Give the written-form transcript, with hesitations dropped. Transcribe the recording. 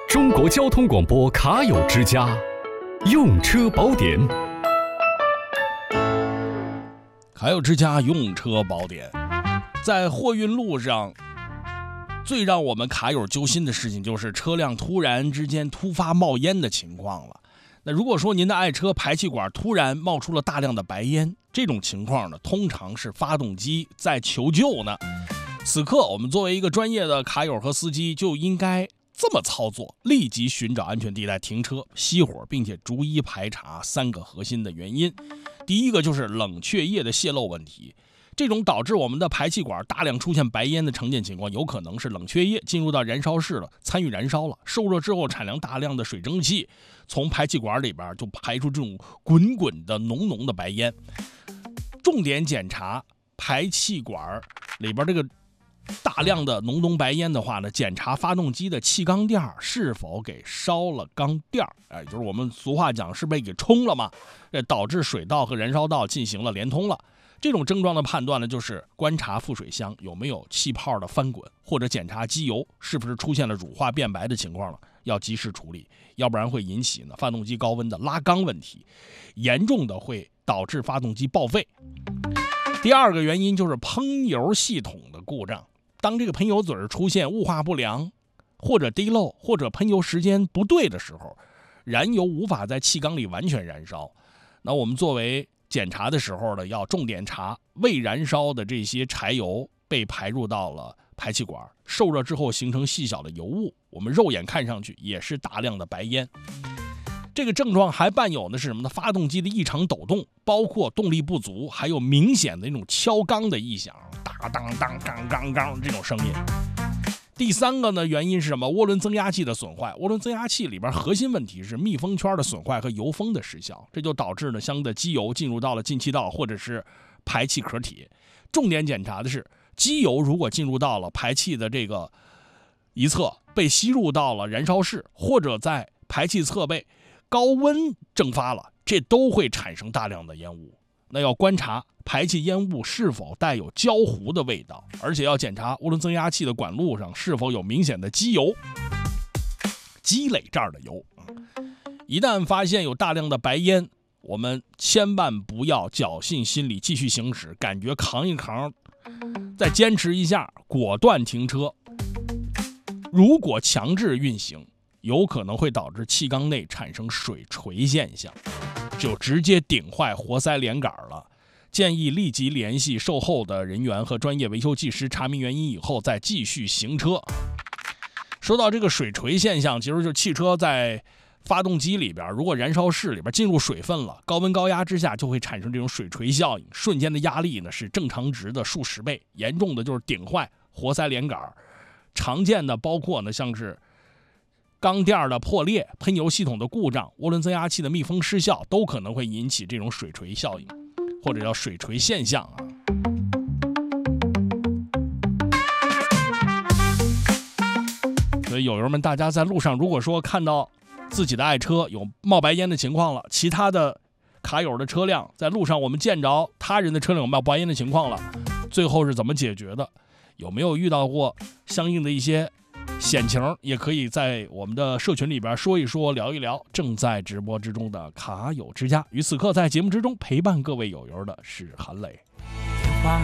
中国交通广播卡友之家，用车宝典。 卡友之家用车宝典，在货运路上，最让我们卡友揪心的事情就是车辆突然之间突发冒烟的情况了。那如果说您的爱车排气管突然冒出了大量的白烟，这种情况呢，通常是发动机在求救呢。此刻我们作为一个专业的卡友和司机，就应该这么操作：立即寻找安全地带停车熄火，并且逐一排查3个核心的原因。第一个就是冷却液的泄漏问题，这种导致我们的排气管大量出现白烟的常见情况，有可能是冷却液进入到燃烧室了，参与燃烧了，受热之后产生大量的水蒸气，从排气管里边就排出这种滚滚的浓浓的白烟。重点检查排气管里边这个大量的浓浓白烟的话呢，检查发动机的气缸垫是否给烧了缸垫，就是我们俗话讲是被给冲了嘛，导致水道和燃烧道进行了连通了。这种症状的判断呢，就是观察副水箱有没有气泡的翻滚，或者检查机油是不是出现了乳化变白的情况了，要及时处理，要不然会引起呢发动机高温的拉缸问题，严重的会导致发动机报废。第二个原因就是喷油系统的故障，当这个喷油嘴出现雾化不良，或者滴漏，或者喷油时间不对的时候，燃油无法在气缸里完全燃烧。那我们作为检查的时候呢，要重点查未燃烧的这些柴油被排入到了排气管，受热之后形成细小的油雾，我们肉眼看上去也是大量的白烟。这个症状还伴有的是什么呢？发动机的异常抖动，包括动力不足，还有明显的那种敲缸的异响，哒当当当当当这种声音。第三个呢，原因是什么？涡轮增压器的损坏。涡轮增压器里边核心问题是密封圈的损坏和油封的失效，这就导致呢相应的机油进入到了进气道或者是排气壳体。重点检查的是，机油如果进入到了排气的这个一侧，被吸入到了燃烧室，或者在排气侧被高温蒸发了，这都会产生大量的烟雾。那要观察排气烟雾是否带有焦糊的味道，而且要检查涡轮增压器的管路上是否有明显的机油积累这儿的油。一旦发现有大量的白烟，我们千万不要侥幸心理继续行驶，感觉扛一扛再坚持一下，果断停车。如果强制运行，有可能会导致气缸内产生水锤现象，就直接顶坏活塞连杆了。建议立即联系售后的人员和专业维修技师查明原因以后再继续行车。说到这个水锤现象，其实就是汽车在发动机里边，如果燃烧室里边进入水分了，高温高压之下就会产生这种水锤效应，瞬间的压力呢是正常值的数十倍，严重的就是顶坏活塞连杆。常见的包括呢像是缸垫的破裂、喷油系统的故障、涡轮增压器的密封失效，都可能会引起这种水锤效应，或者叫水锤现象啊。所以友友们，大家在路上如果说看到自己的爱车有冒白烟的情况了，其他的卡友的车辆在路上我们见着他人的车辆有冒白烟的情况了，最后是怎么解决的？有没有遇到过相应的一些险情，也可以在我们的社群里边说一说，聊一聊。正在直播之中的卡友之家，于此刻在节目之中陪伴各位友友的是韩磊。